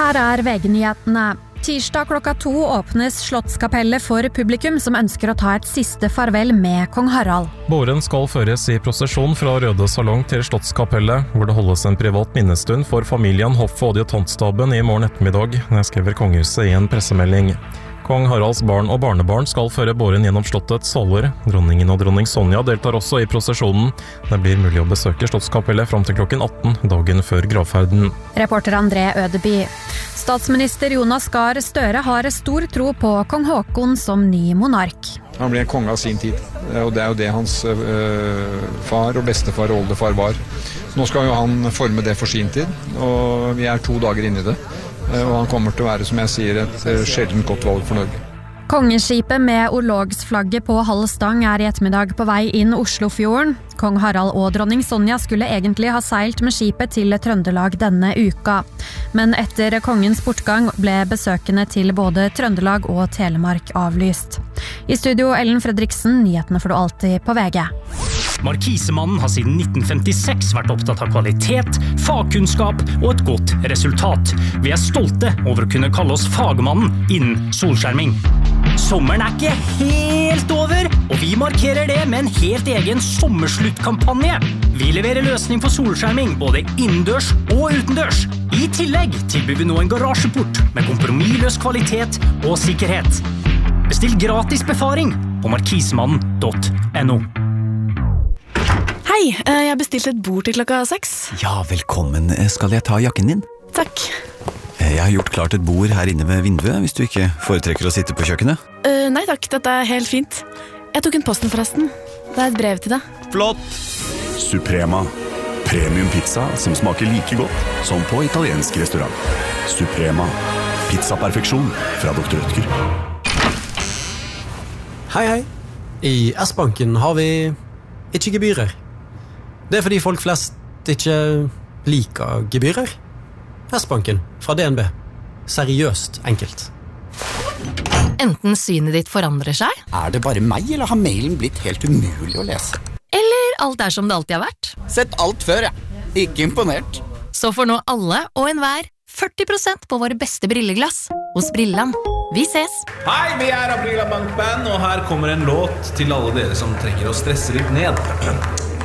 Her VG-nyhetene. Tirsdag klokka 2 åpnes Slottskapellet for publikum som ønsker å ta et siste farvel med kong Harald. Båren skal føres i prosesjon fra Røde Salong til Slottskapellet, hvor det holdes en privat minnestund for familien, hoff- og adjutantstaben i morgen ettermiddag, skriver kongehuset i en pressemelding. Kong Haralds barn og barnebarn skal føre båren gjennom slottets saler. Dronningen og dronning Sonja deltar også i prosesjonen. Det blir mulig å besøke Slottskapellet fram til klokken 18, dagen før gravferden. Reporter André Ødeby. Statsminister Jonas Gahr Støre har stor tro på kong Haakon som ny monark. Han ble en konge av sin tid, og det er jo det hans far og bestefar og oldefar var. Nå skal jo han forme det for sin tid, og vi er 2 dager inne i det. Og han kommer til å være, som jeg sier, et sjeldent godt valg for Norge. Kongeskipet med orlogsflagget på halv stang er i ettermiddag på vei inn Oslofjorden. Kong Harald og dronning Sonja skulle egentlig ha seilt med skipet til Trøndelag denne uka. Men etter kongens bortgang ble besøkene til både Trøndelag og Telemark avlyst. I studio Ellen Fredriksen, nyhetene får du alltid på VG. Markisemannen har siden 1956 vært opptatt av kvalitet, fagkunnskap og et godt resultat. Vi er stolte over å kunne kalle oss fagmannen innen solskjerming. Sommeren er ikke helt over, og vi markerer det med en helt egen sommersluttkampanje. Vi leverer løsning for solskjerming både innendørs og utendørs. I tillegg tilbyr vi nå en garasjeport med kompromissløs kvalitet og sikkerhet. Bestill gratis befaring på markisemannen.no. Hei, jeg bestilte et bord til klokka 6. Ja, velkommen. Skal jeg ta jakken din? Takk. Jeg har gjort klart et bord her inne ved vinduet, hvis du ikke foretrekker å sitte på kjøkkenet. Nei takk, dette er helt fint. Jeg tok en posten forresten. Det er et brev til deg. Flott! Suprema. Premium pizza som smaker like godt som på italiensk restaurant. Suprema. Pizzaperfeksjon fra Dr. Rødtger. Hei, hei. I S-banken har vi ikke gebyrer. Det er fordi folk flest ikke liker gebyrer. S-banken fra DNB. Seriøst enkelt. Enten synet ditt forandrer seg, Er det bare meg, eller har mailen blitt helt umulig å lese? eller alt er som det alltid har vært. Sett alt før, jeg. Ikke imponert. Så får nå alle og enhver 40% på våre beste brilleglass hos Brilland. Vi ses! Hei, vi er Aprila Bankband, og her kommer en låt til alle dere som trenger å stresse litt ned.